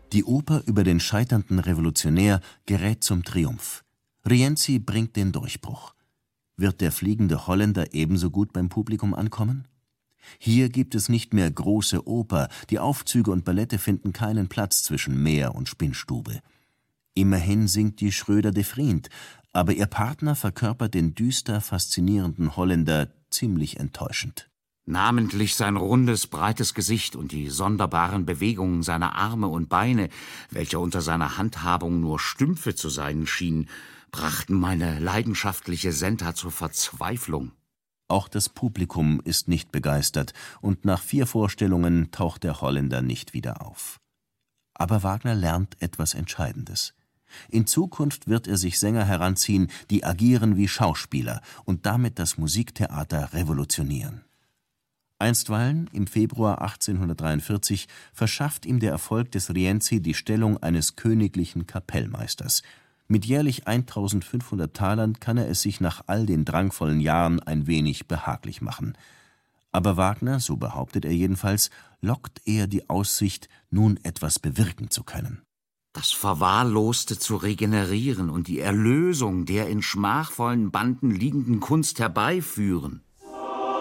Die Oper über den scheiternden Revolutionär gerät zum Triumph. Rienzi bringt den Durchbruch. Wird der fliegende Holländer ebenso gut beim Publikum ankommen? Hier gibt es nicht mehr große Oper, die Aufzüge und Ballette finden keinen Platz zwischen Meer und Spinnstube. Immerhin singt die Schröder de Vriend, aber ihr Partner verkörpert den düster faszinierenden Holländer ziemlich enttäuschend. Namentlich sein rundes, breites Gesicht und die sonderbaren Bewegungen seiner Arme und Beine, welche unter seiner Handhabung nur Stümpfe zu sein schienen, brachten meine leidenschaftliche Senta zur Verzweiflung. Auch das Publikum ist nicht begeistert, und nach 4 Vorstellungen taucht der Holländer nicht wieder auf. Aber Wagner lernt etwas Entscheidendes. In Zukunft wird er sich Sänger heranziehen, die agieren wie Schauspieler und damit das Musiktheater revolutionieren. Einstweilen, im Februar 1843, verschafft ihm der Erfolg des Rienzi die Stellung eines königlichen Kapellmeisters. Mit jährlich 1.500 Talern kann er es sich nach all den drangvollen Jahren ein wenig behaglich machen. Aber Wagner, so behauptet er jedenfalls, lockt eher die Aussicht, nun etwas bewirken zu können. Das Verwahrloste zu regenerieren und die Erlösung der in schmachvollen Banden liegenden Kunst herbeiführen.